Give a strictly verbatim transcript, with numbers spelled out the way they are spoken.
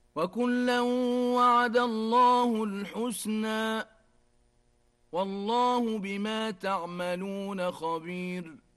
وكلا وعد الله الحسنى والله بما تعملون خبير